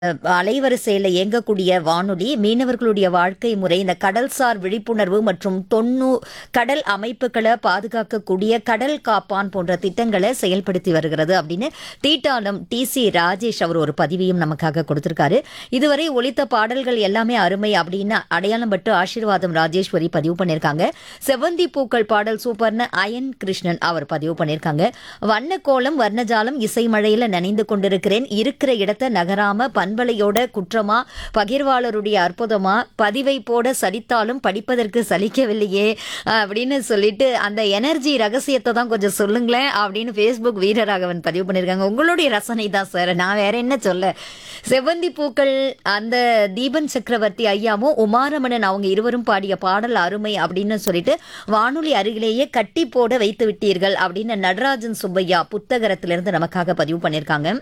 அலைவரிசையில் இயங்கக்கூடிய வானொலி மீனவர்களுடைய வாழ்க்கை முறை, இந்த கடல்சார் விழிப்புணர்வு மற்றும் கடல் அமைப்புகளை பாதுகாக்கக்கூடிய கடல் காப்பான் போன்ற திட்டங்களை செயல்படுத்தி வருகிறது அப்படின்னு தீட்டாளம் டி.சி. ராஜேஷ் அவர் ஒரு பதிவையும் நமக்காக கொடுத்திருக்காரு. இதுவரை ஒலித்த பாடல்கள் எல்லாமே அருமை அப்படின்னு அடையாளம் பட்டு ஆசீர்வாதம் ராஜேஸ்வரி பதிவு பண்ணியிருக்காங்க. செவ்வந்தி பூக்கள் பாடல் சூப்பர்னு அயன் கிருஷ்ணன் அவர் பதிவு பண்ணியிருக்காங்க. வண்ணக்கோலம் வர்ணஜாலம் இசை மழையில நனைந்து கொண்டிருக்கிறேன், இருக்கிற இடத்த நகராம பண்பலையோட குற்றமா, பகிர்வாளருடைய அற்புதமா, பதிவை போட சலித்தாலும் படிப்பதற்கு சலிக்கவில்லையே அப்படின்னு சொல்லிட்டு அந்த எனர்ஜி ரகசியத்தை தான் கொஞ்சம் சொல்லுங்களேன் அப்படின்னு ஃபேஸ்புக் வீரராகவன் பதிவு பண்ணியிருக்காங்க. உங்களுடைய ரசனை தான் சார், நான் வேற என்ன சொல்ல. செவ்வந்தி பூக்கள் அந்த தீபன் சக்கரவர்த்தி ஐயாவும் உமாரமணன் அவங்க இருவரும் பாடிய பாடல் அருமை அப்படின்னு சொல்லிட்டு வானொலி அருகிலேயே கட்டி போட வைத்து விட்டீர்கள் அப்படின்னு நடராஜன் சுப்பையா புத்தகரத்திலிருந்து நமக்காக பதிவு பண்ணியிருக்காங்க.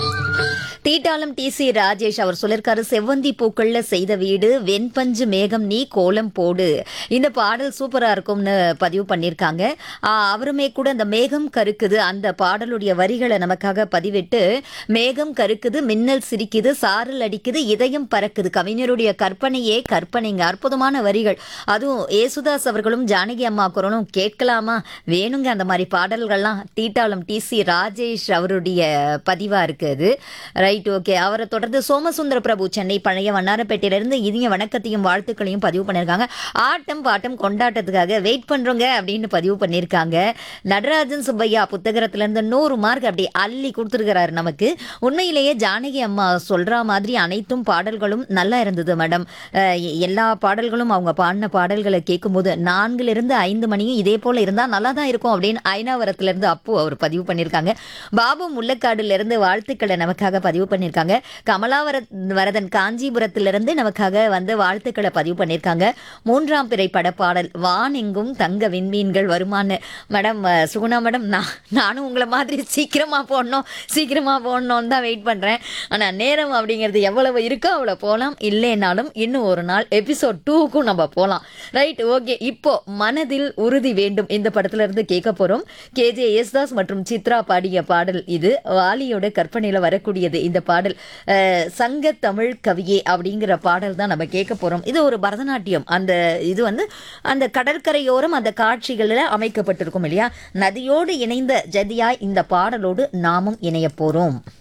தீட்டாளம் டி.சி. ராஜேஷ் அவர் சொல்லியிருக்காரு, செவ்வந்தி பூக்கள்ல செய்த வீடு, வெண்பஞ்சு மேகம் நீ கோலம் போடு, இந்த பாடல் சூப்பரா இருக்கும்னு பதிவு பண்ணியிருக்காங்க. அவருமே கூட அந்த மேகம் கருக்குது அந்த பாடலுடைய வரிகளை நமக்காக பதிவிட்டு, மேகம் கருக்குது, மின்னல் சிரிக்குது, சாரல் அடிக்குது, இதயம் பறக்குது, கவிஞருடைய கற்பனையே கற்பனைங்க. அற்புதமான வரிகள். அதுவும் ஏசுதாஸ் அவர்களும் ஜானகி அம்மா குரலும் கேட்கலாமா, வேணுங்க அந்த மாதிரி பாடல்கள்லாம். தீட்டாளம் டி.சி. ராஜேஷ் அவருடைய பதிவா இருக்குது. Right, okay. அவரை தொடர்ந்து சோமசுந்தர பிரபு சென்னை பழைய வண்ணாரப்பேட்டையிலிருந்து இனிய வணக்கத்தையும் வாழ்த்துக்களையும் பதிவு பண்ணியிருக்காங்க. ஆட்டம் பாட்டம் கொண்டாட்டத்துக்காக வெயிட் பண்றோங்க அப்படின்னு பதிவு பண்ணியிருக்காங்க. நடராஜன் சுப்பையா புத்தகத்திலிருந்து 100 மார்க் அப்படி அள்ளி கொடுத்துருக்கிறாரு நமக்கு. உண்மையிலேயே ஜானகி அம்மா சொல்ற மாதிரி அனைத்தும் பாடல்களும் நல்லா இருந்தது மேடம். எல்லா பாடல்களும் அவங்க பாடின பாடல்களை கேட்கும்போது 4 to 5 மணியும் இதே போல இருந்தா நல்லா தான் இருக்கும் அப்படின்னு ஐநாவரத்திலிருந்து அப்பு அவர் பதிவு பண்ணியிருக்காங்க. பாபு முள்ளக்காடுல இருந்து வாழ்த்துக்களை நமக்காக பதிவு பண்ணியிருக்காங்க. கமலாவரதன் காஞ்சிபுரத்திலிருந்து நமக்காக வந்து வாழ்த்துக்களை பதிவு பண்ணியிருக்காங்க. 3ஆம் பிறை பட பாடல் வான் எங்கும் தங்க விண்மீன்கள் வருமானு. மேடம் சுகுணா மேடம், நானும் உங்களை மாதிரி சீக்கிரமா போடணும்னு தான் வெயிட் பண்றேன். ஆனா நேரம் அப்படிங்கிறது எவ்வளவு இருக்கோ அவ்வளோ போகலாம், இல்லைனாலும் இன்னும் ஒரு நாள் எபிசோட் 2க்கும் நம்ம போகலாம். Right, okay. இப்போ மனதில் உறுதி வேண்டும் இந்த படத்துல இருந்து கேட்க போறோம். கே.ஜே. யேசுதாஸ் மற்றும் சித்ரா பாடிய பாடல் இது. வாலியோட கற்பனையில வரக்கூடியது இந்த பாடல். சங்க தமிழ் கவியே அப்படிங்கிற பாடல் தான் நம்ம கேட்க போறோம். இது ஒரு பரதநாட்டியம். இது வந்து அந்த கடற்கரையோரம் அந்த காட்சிகளில் அமைக்கப்பட்டிருக்கும் இல்லையா, நதியோடு இணைந்த ஜதியாய் இந்த பாடலோடு நாமும் இணைய போறோம்.